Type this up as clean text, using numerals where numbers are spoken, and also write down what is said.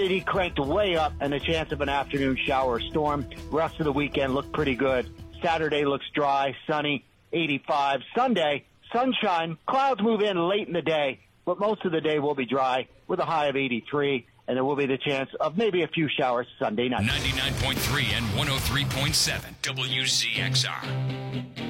humidity cranked way up and a chance of an afternoon shower or storm. Rest of the weekend looked pretty good. Saturday looks dry, sunny, 85. Sunday, sunshine. Clouds move in late in the day, but most of the day will be dry with a high of 83. And there will be the chance of maybe a few showers Sunday night. 99.3 and 103.7 WZXR.